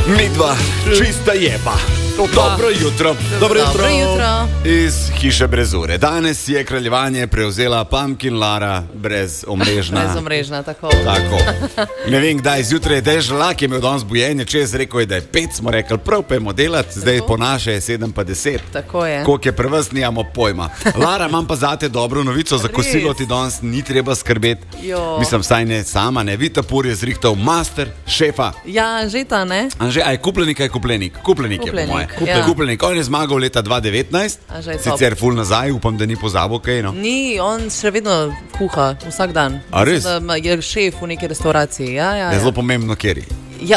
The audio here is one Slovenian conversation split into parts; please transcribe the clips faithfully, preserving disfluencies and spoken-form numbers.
Midva, čista jeba. Dobro jutro. Dobro jutro. Dobro jutro. Iz hiše brez ure. Danes je kraljevanje prevzela Pumpkin Lara brez omrežna. Brez omrežna, tako. Tako. Ne vem, kdaj zjutraj je dež lak, je imel danes bujenje, čez rekel je, da je pet, smo rekli, prav pojmo delati, zdaj po naše je sedem pa deset. Tako je. Koliko je prvest, nijamo pojma. Lara, imam pa zate dobro novico, za kosilo ti danes ni treba skrbeti. Jo. Mislim, saj ne sama, ne. Vita Pur je zrihtal master šefa. Ja, že ta, ne? Anže, a je kupljenik, a je kupljenik? Kupljenik je po moje. Kupljenik, ja. Kupljenik. On je zmagal leta dva tisoč devetnajst, A že je top. sicer ful nazaj, upam, da ni pozabil kaj, no. Ni, on še vedno kuha, vsak dan. A res? Mislim, da je šef v neki restauraciji. Ja, ja, Je ja. zelo pomembno, kjer je. Ja,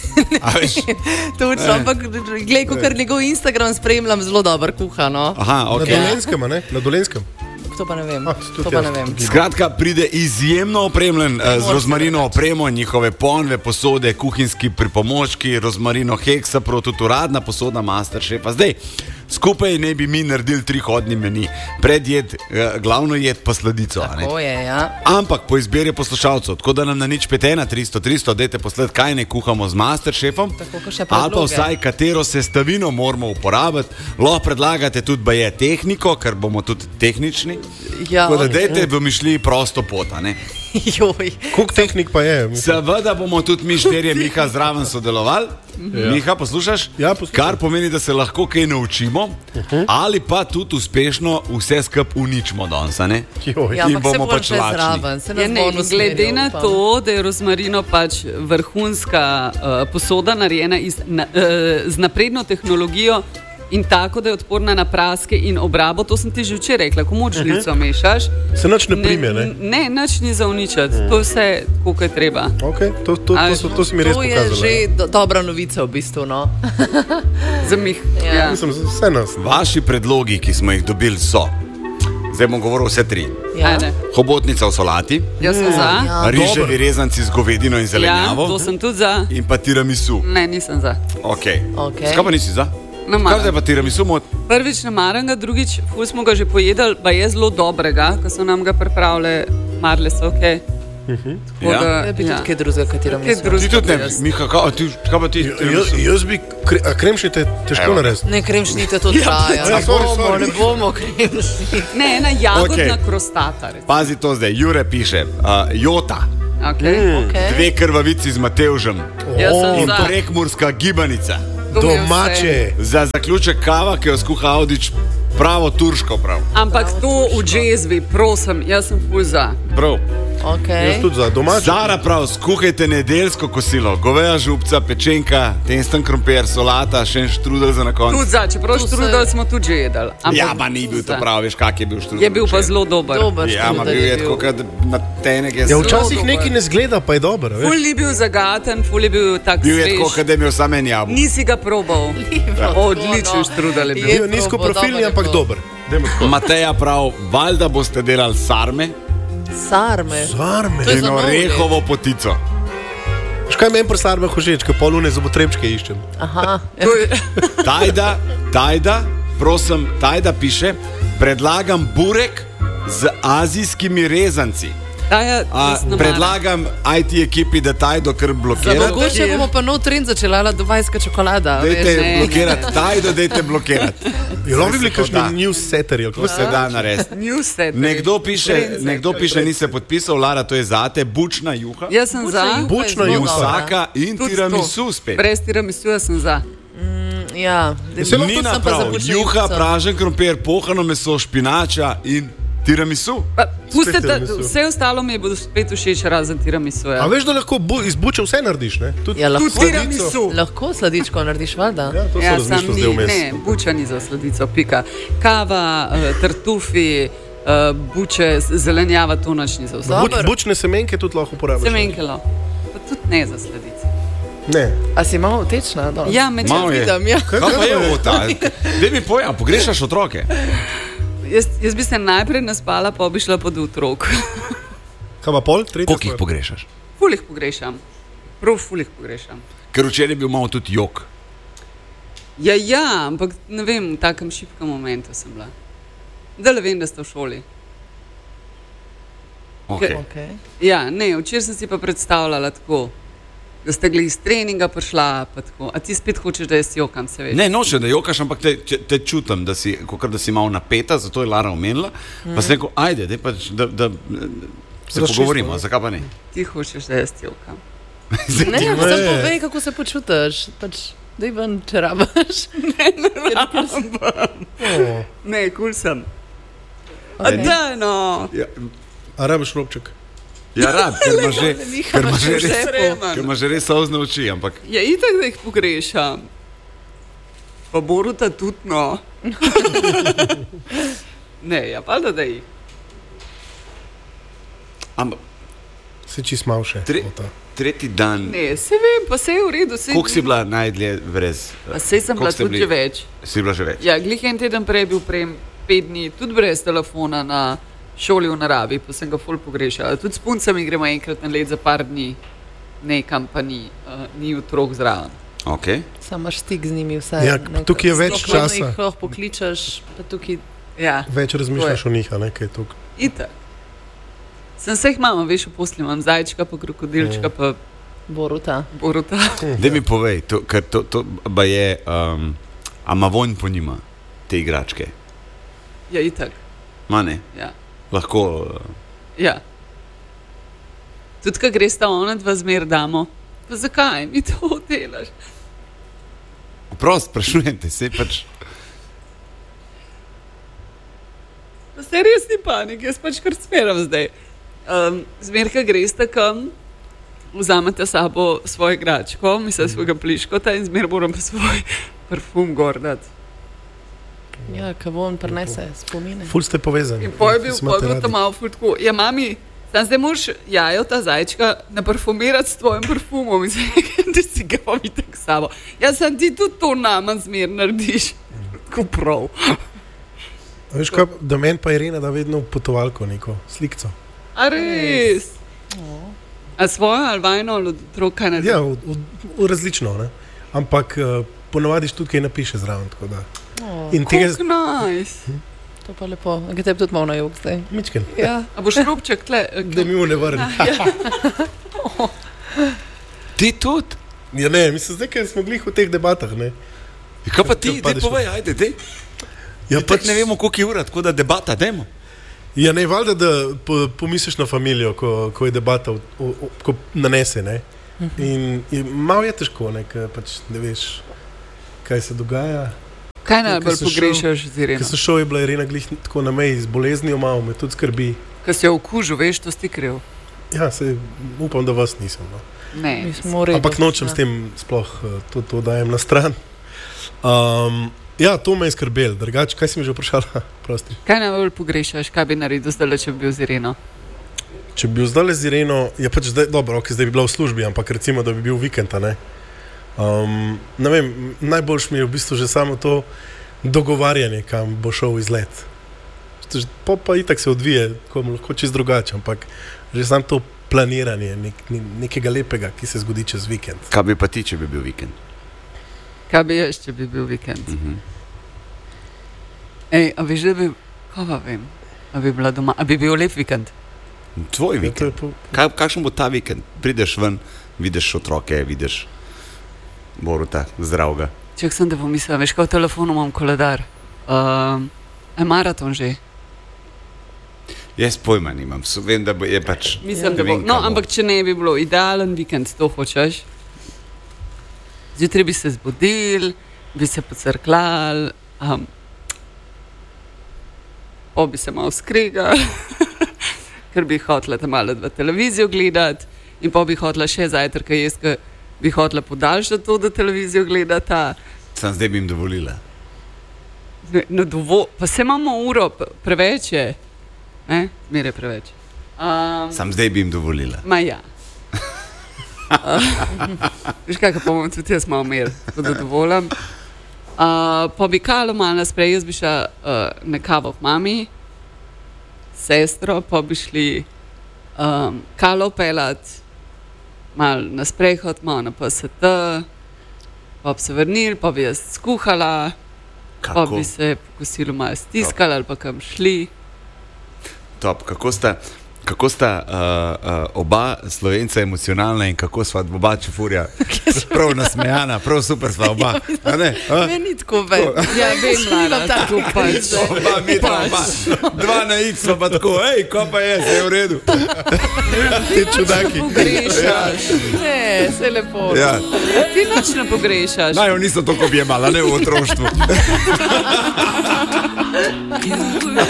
A veš? točno, ampak glej, ko kar njegov Instagram spremljam, zelo dober kuha, no. Aha, ok. Na Dolenskem, a ne? Na Dolenskem. To pa ne vem. Ah, tudi To pa jaz. ne vem. Skratka, pride izjemno opremljen uh, z rozmarino opremo, njihove ponve, posode, kuhinjski pripomočki, rozmarino Hexapro, tudi uradna posoda Masterchefa. Zdaj, skupaj ne bi mi naredili trihodni meni. Predjed, uh, glavno jed pa sladico. a ne? Tako je, ja. Ampak po izbiri poslušalcev, tako da nam na nič pet ena tristo tristo dajte posled, kaj ne kuhamo z Masterchefom, Tako, ko še ali pa predloge. vsaj katero sestavino moramo uporabiti. Lahko predlagate tudi baje tehniko, ker bomo tudi tehnični. Ja, Tako da ok. dajte, bomo šli prosto pot, a ne. Joj. Koliko tehnik pa je? Mislim. Seveda bomo tudi mi štirje Miha zraven sodelovali. Ja. Miha, poslušaš? Ja, poslušam. Kar pomeni, da se lahko kaj naučimo, uh-huh. ali pa tudi uspešno vse skup uničimo danes, a ne? Joj. Ja, In ampak se bomo bom pač še lačni. zraven. Se Ja, nas ne, bo on usmeril, glede na upam. to, da je rozmarino pač vrhunska uh, posoda, narejena iz, na, uh, z napredno tehnologijo in tako, da je odporna na praske in obrabo, to sem ti že včeraj rekla, ko moč žlico mešaš. Se nič ne prime, ne? Ne, nič ni za uničiti, to je vse, koliko je treba. Okay, to, to, to, A, to, to si mi res To je pokazala. že do, dobra novica v bistvu, no. Za mih. Ja. Ja. Mislim, za vse nas. Vaši predlogi, ki smo jih dobili, so. Zdaj bom govoril vse tri. Ja. Ajde. Hobotnica v solati, Jaz sem za. Ja. riževi rezanci z govedino in Ja, zelenjavo to sem tudi za. in pa tiramisu. Ne, nisem za. Okay. Okej. Skaj pa nisi za? Ne Kaj maram. zdaj pa tiramisu mot? Prvič ne maram ga, drugič ful smo ga že pojedali, pa je zelo dobrega, ko so nam ga pripravile, marle so ok. Ja. Ja, bi tudi kaj drugega, katero Kaj mislim. Ti tudi ne, Miha, kaj, a ti, kaj pa ti? Jaz, tiramisu? jaz bi, kre, a kremšnite težko Evo. narediti. Ne, kremšnite to traja. Ja, Ne sorry, bomo, sorry. ne bomo kremšnite. Ne, ena jagodna Okej. okay. krostata. recimo. Pazi to zdaj, Jure piše, uh, Jota, Okay. Mm. Okay. dve krvavici z Matevžem Jaz sem in za. prekmurska gibanica. To mi je vse. Domače. Za zaključek kava, ki jo skuha Avdić, pravo turško prav. Ampak to v džezvi, prosim, jaz sem ful za. Prav. Okay. Jaz tudi za domače. Zara prav, skuhajte nedeljsko kosilo, goveja župca, pečenka, testen krompir, solata, še en štrudel za na koncu. Tudi za, čeprav Tu se- štrudel smo tudi že jedli. ampak Ja, pa ni bil to za. prav, veš, kak je bil štrudel. Je bil pa včeraj. zelo dober. Dober Ja, ma štrudel bil je je tako, bil. kad na tenek je Ja, zelo včasih dober. nekaj ne zgleda, pa je dobro. Ful Veš? je bil zagaten, ful je bil tak Bil je tako, svež. kad je imel samo en jabolko. Nisi ga probal. Odličen štrudel je bil. Je Bil nizko probo, profilni, dober je ampak bil. dober. Dajmo tako. Mateja prav, valjda boste delali sarme Sarme. Sarme. To je in za nov orehovo potico. Veš kaj meni pri sarmah všeč, ko polune zobotrebčke iščem. Aha. To je- Tajda, tajda, prosim, tajda piše, predlagam burek z azijskimi rezanci. Taja, A, jaz ne maram. predlagam I T ekipi, da tajdo kar Za blokira. mogoče bomo pa nov trend začela, dubajska čokolada. Dajte veš. Ne. blokirati, tajdo dajte blokirati. Je lahko bili Se to kakšni da. newssetterji. To se da narediti. Newsset. Nekdo piše, nekdo piše, ni se podpisal, Lara, to je zate, bučna juha, Jaz sem Bučna za. juha je Bučna zelo juha. dobra. vsaka in Tudi tiramisu to. spet. Brez tiramisu jaz sem za. Ja, Se lahko Ni sem pa za naprav, bučno juha, juhico. pražen krompir, pohano meso, špinača in tiramisu. Pa, pustite, tiramisu. vse ostalo mi bo spet všeč, razen tiramisu. A Ja. veš, da lahko bu, iz buče vse narediš, ne? Tudi, Ja, lahko. tudi Tiramisu. Lahko sladičko narediš, valjda? Ja, to Ja, sem sam razmišljal ni, zdaj vmes. ne, buča ni za sladico, pika. Kava, uh, tartufi, uh, buče, z- zelenjava, to nič ni za vse. Buč, Dobro. bučne semenke tudi lahko uporabiš. Semenkelo, pa tudi ne za sladico. Ne. A si malo tečna? danes? Ja, med Malo je. Vidim, ja. Kaj pa je ovo ta? Daj mi povej, a pogrešaš otroke? Jaz, jaz bi se najprej naspala, pa bi šla pod otrok. Kaj pa pol? Tretja Koliko jih stvar. pogrešaš? Ful jih pogrešam, prav ful jih pogrešam. Ker včeraj je bil malo tudi jok. Ja, ja, ampak ne vem, v takem šibkem momentu sem bila. Da le vem, da ste v šoli. Okay. Okay. Ja, ne, včeraj sem si pa predstavljala tako. Da ste gli iz treninga prišla, pa tako. A ti spet hočeš, da jaz jokam, se veš? Ne, noče, da jokaš, ampak te, te čutim, da si, kakor, da si malo napeta, zato je Lara omenila. Mm. Pa sem rekel, ajde, dej, pač, da, da se Razčisto, pogovorimo, ne? zakaj pa ne? Ti hočeš, da jaz jokam. Ne, samo povej, kako se počutiš. Pač, daj ven, če rabaš. Oh. Ne, kul sem. A da, no. Ja, A rabiš robček? ja rad, ker ima že, ker ima že, res, Sreman. ker ima že res solzne oči, ampak Ja, itak, da jih pogrešam. Pa Boruta tudi, no. Ne, ja, pa da da jih. ampak Si čist mal še. Tre- Ota. tretji dan, Ne, se vem, pa se je v redu. saj- koliko si bila najdlje brez? Pa sej sem koliko bila ste tudi bili? že več. Si bila že več? Ja, glih en teden prej bil prej pet dni, tudi brez telefona na šoli v naravi, pa sem ga ful pogrešala. Tudi s puncami gremo enkrat na let za par dni, nekam pa ni, uh, ni otrok zraven. Okay. Sam imaš stik z njimi vse. Ja, tukaj je več Sploh vedno časa. jih lahko pokličeš, pa tukaj Ja, Več razmišljaš o njih, a ne, kaj je tukaj. itak. Sem se jih imam, veš, v posli imam zajčka, pa krokodilčka, pa Boruta. Boruta. Daj mi povej, to, ker to, to ba je, um, a ima vonj po njima, te igračke? Ja, itak. Ma ne, Ja. lahko. Uh, Ja. Tudi, ko greš ta ona dva zmer damo, pa zakaj mi to delaš? Prost, sprašujem te, se pač. Pa se res ni panik, jaz pač kar smeram zdaj. Um, zmer, ko greš takam, vzamete sabo svojo igračko, mislim, svojega pliškota in zmer moram pa svoj parfum gor dati. Ja, kavon prenese spomine. Ful ste povezani. In poj je bil, Se poj je imate bil radi. tam malo ful tako. Ja, mami, tam zdaj moraš jajo ta zajčka naparfumirati s tvojim parfumom in se nekaj, da si ga pa mi tak sabo. Ja, sem ti tudi to nama zmer narediš. Tako prav. A veš kaj, da meni pa Irena da vedno v potovalko neko slikco. A res? A svojo ali vajno ali otrok kaj narediš? Ja, v, v, v različno, ne. Ampak uh, ponavadi tudi kaj napiše zraven, tako da. Oh, In tega Kako nice. to pa lepo. Ga tebi tudi malo na jug zdaj. mičken, Ja. A boš robček tle? da mi mu ne vrne. Ti tudi? Ja ne, mislim, zdaj, ker smo glih v teh debatah, ne. Ja, kaj pa ti, Kaj daj padeš v- povej, ajde, dej. Ja, Pač ne vemo, koliko je ura, tako da debata, dajmo. Ja, ne, valjda, da po, pomisliš na familijo, ko, ko je debata, v, v, v, ko nanese, ne. In, in malo je težko, ne, ker pač ne veš, kaj se dogaja. Kaj najbolj sem šel- pogrešaš z Ker Ireno? sem šel, je bila Irena glih tako na meji z boleznijo, malo me tudi skrbi. Ko si jo okužil, veš, to si kriv. Ja, se upam, da vas nisem. No. Ne. Mi smo v redu. Ampak nočem s tem sploh eh, to, to dajem na stran. Um, ja, to me je skrbelo, drugače, kaj si mi že vprašala? Prosti. Kaj najbolj pogrešaš, kaj bi naredil zdaj, če bi bil z Ireno? Če bi bil zdaj z Ireno, je pač zdaj, dobro, okay, zdaj bi bila v službi, ampak recimo, da bi bil vikend, a ne. Um, ne vem, najboljš mi je v bistvu že samo to dogovarjanje, kam bo šel izlet. Že Po pa itak se odvije, ko lahko čist drugače, ampak že samo to planiranje nek, ne, nekega lepega, ki se zgodi čez vikend. Kaj bi pa ti, če bi bil vikend? Kaj bi jaz, če bi bil vikend? Uh -huh. Ej, a veš, da bi, kaj pa vem, a bi bila doma, a bi bil lep vikend? Tvoj Ja, to je vikend. po, Kaj, kakšen bo ta vikend? Prideš ven, vidiš otroke, vidiš Boruta, zdravga. Če sem te pomislil, veš, kaj v telefonu imam koledar. Um, je maraton že? Jaz pojma nimam, so, vem, da bo, je pač. Mislim, ne da bo. vem, No, kaj bo. ampak če ne bi bilo idealen vikend, to hočeš. Zjutraj bi se zbudil, bi se pocrklal, um, pa bi se malo skregal, ker bi hotela tam malo v televizijo gledati in pa bi hotela še zajtrk jesti, ker bi hotela podaljšati to, da televizijo gledata. Sam zdaj bi jim dovolila. Ne, no, dovo, pa se imamo uro, p- preveč je. Ne, zmeraj je preveč. Um, Sam zdaj bi jim dovolila. Ma ja. Uh, veš kaj, pa bom tudi jaz malo mer, tako da dovolim. Uh, pa bi kalo malo nasprej, jaz bi šla uh, na kavo k mami, sestro, pa bi šli um, kalo pelat, malo na sprehod, malo na P S T, pa bi se vrnili, pa bi jaz skuhala, pa Kako? bi se po kosilu malo stiskali ali pa kam šli. Top, kako sta, kako sta uh, uh, oba Slovenca emocionalna in kako sva oba čefurja prav nasmejana, prav super sva oba. A ne? A? Meni tako ve. Ja, vem, Lara, tako pač. Oba, mi dva, oba. Dva na X pa tako, hej, ko pa je, se je v redu. Ti čudaki. Pogrešaš. Ne, se lepo. Ja. Ti nič ne pogrešaš. Naj, jo niso toliko objemala, ne v otroštvu.